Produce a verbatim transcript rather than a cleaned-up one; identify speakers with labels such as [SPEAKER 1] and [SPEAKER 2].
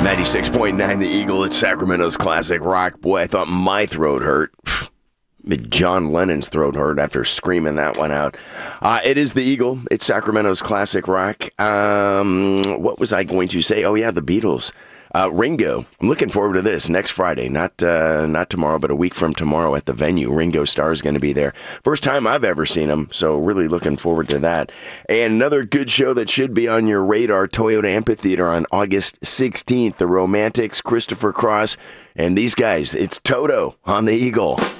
[SPEAKER 1] ninety-six point nine The Eagle at Sacramento's classic rock. Boy, I thought my throat hurt. John Lennon's throat hurt after screaming that one out. Uh, it is The Eagle. It's Sacramento's classic rock. Um, what was I going to say? Oh, yeah, the Beatles. Uh, Ringo. I'm looking forward to this next Friday. Not uh, not tomorrow, but a week from tomorrow at the venue. Ringo Starr is going to be there. First time I've ever seen him, so really looking forward to that. And another good show that should be on your radar, Toyota Amphitheater on August sixteenth. The Romantics, Christopher Cross, and these guys. It's Toto on The Eagle.